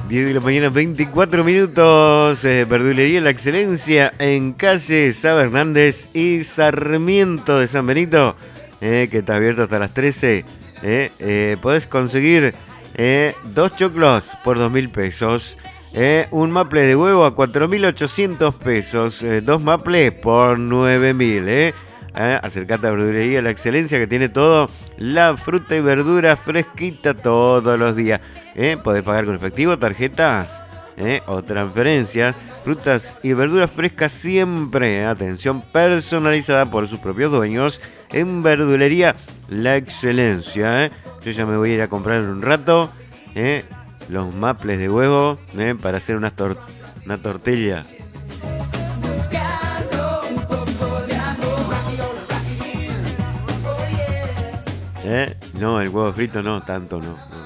10 de la mañana, 24 minutos. Verdulería La Excelencia en calle Saba Hernández y Sarmiento de San Benito, que está abierto hasta las 13. Podés conseguir 2 choclos por 2.000 pesos. Un maple de huevo a 4.800 pesos. 2 maples por 9.000. Acercate a Verdulería La Excelencia, que tiene todo, la fruta y verdura fresquita todos los días. Podés pagar con efectivo, tarjetas o transferencias. Frutas y verduras frescas siempre. Atención personalizada por sus propios dueños en Verdulería La Excelencia. Yo ya me voy a ir a comprar en un rato los maples de huevo para hacer una tortilla. No, el huevo frito no, tanto no.